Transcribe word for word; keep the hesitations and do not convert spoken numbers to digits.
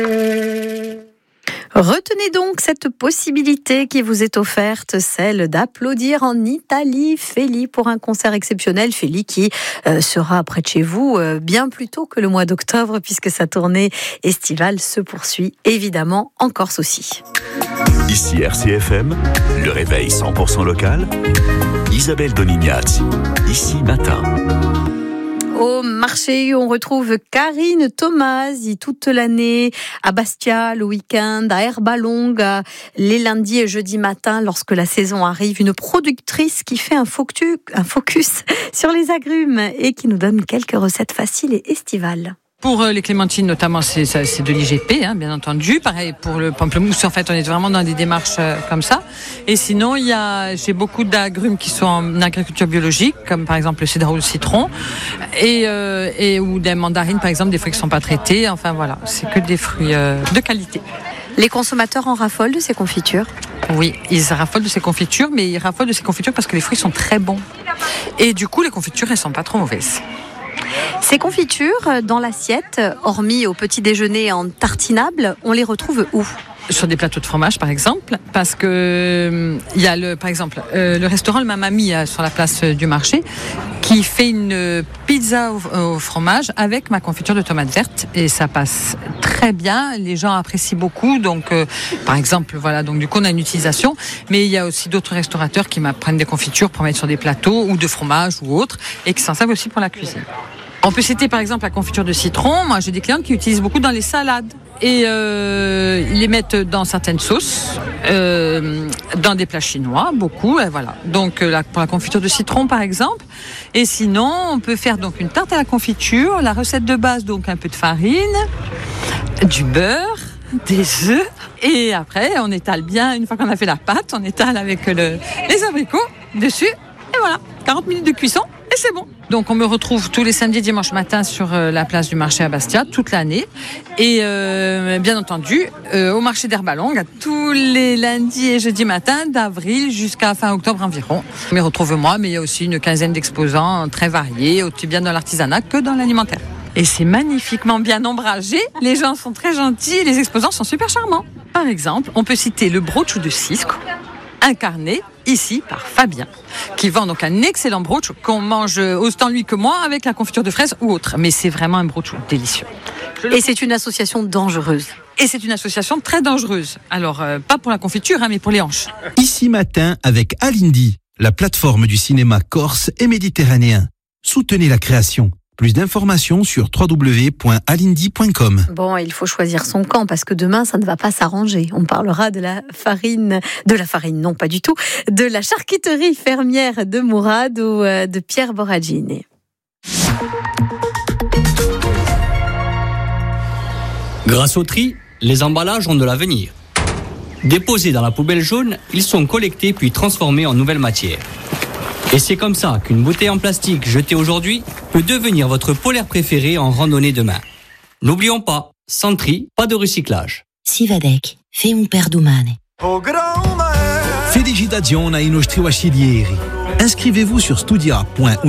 Retenez donc cette possibilité qui vous est offerte, celle d'applaudir en Italie Feli pour un concert exceptionnel. Feli qui euh, sera près de chez vous euh, bien plus tôt que le mois d'octobre puisque sa tournée estivale se poursuit évidemment en Corse aussi. Ici R C F M, le réveil cent pour cent local. Isabelle Donignazzi, ici matin. Au marché, on retrouve Karine Tomasi toute l'année, à Bastia le week-end, à Herbalongue, les lundis et jeudis matins lorsque la saison arrive. Une productrice qui fait un focus, un focus sur les agrumes et qui nous donne quelques recettes faciles et estivales. Pour les clémentines notamment, c'est, c'est de l'I G P, hein, bien entendu. Pareil pour le pamplemousse, en fait, on est vraiment dans des démarches euh, comme ça. Et sinon, il y a, j'ai beaucoup d'agrumes qui sont en agriculture biologique, comme par exemple le cédrat ou le citron, et, euh, et ou des mandarines, par exemple, des fruits qui ne sont pas traités. Enfin voilà, c'est que des fruits euh, de qualité. Les consommateurs en raffolent de ces confitures ? Oui, ils raffolent de ces confitures, mais ils raffolent de ces confitures parce que les fruits sont très bons. Et du coup, les confitures, elles sont pas trop mauvaises. Ces confitures, dans l'assiette, hormis au petit déjeuner en tartinable, on les retrouve où ? Sur des plateaux de fromage, par exemple, parce que il y a le, par exemple, euh, le restaurant Le Mamami euh, sur la place euh, du marché, qui fait une pizza au, au fromage avec ma confiture de tomates vertes, et ça passe très bien. Les gens apprécient beaucoup, donc, euh, par exemple, voilà, donc du coup on a une utilisation, mais il y a aussi d'autres restaurateurs qui m'apprennent des confitures pour mettre sur des plateaux ou de fromage ou autre, et qui s'en servent aussi pour la cuisine. On peut citer par exemple la confiture de citron. Moi, j'ai des clientes qui utilisent beaucoup dans les salades. Et euh, ils les mettent dans certaines sauces, euh, dans des plats chinois, beaucoup. Et voilà. Donc là, pour la confiture de citron, par exemple. Et sinon, on peut faire donc une tarte à la confiture. La recette de base, donc un peu de farine, du beurre, des œufs. Et après, on étale bien. Une fois qu'on a fait la pâte, on étale avec le, les abricots dessus. Et voilà, quarante minutes de cuisson. Et c'est bon. Donc on me retrouve tous les samedis et dimanches matin sur euh, la place du marché à Bastia, toute l'année. Et euh, bien entendu, euh, au marché d'Herbalongue, tous les lundis et jeudis matins, d'avril jusqu'à fin octobre environ. On me retrouve moi, mais il y a aussi une quinzaine d'exposants très variés, aussi bien dans l'artisanat que dans l'alimentaire. Et c'est magnifiquement bien ombragé, les gens sont très gentils et les exposants sont super charmants. Par exemple, on peut citer le brooch de Cisco, incarné ici par Fabien, qui vend donc un excellent brooch qu'on mange autant lui que moi avec la confiture de fraises ou autre. Mais c'est vraiment un brooch délicieux. Et c'est une association dangereuse. Et c'est une association très dangereuse. Alors, euh, pas pour la confiture, hein, mais pour les hanches. Ici matin avec Alindy, la plateforme du cinéma corse et méditerranéen. Soutenez la création. Plus d'informations sur w w w point alindy point com. Bon, il faut choisir son camp parce que demain, ça ne va pas s'arranger. On parlera de la farine, de la farine, non pas du tout, de la charcuterie fermière de Mourad ou de Pierre Boragine. Grâce au tri, les emballages ont de l'avenir. Déposés dans la poubelle jaune, ils sont collectés puis transformés en nouvelle matière. Et c'est comme ça qu'une bouteille en plastique jetée aujourd'hui peut devenir votre polaire préféré en randonnée demain. N'oublions pas, sans tri, pas de recyclage. Sivadec, fai un perdomane. Felicitazioni ai nostri vasciglieri. Inscrivez-vous sur studia point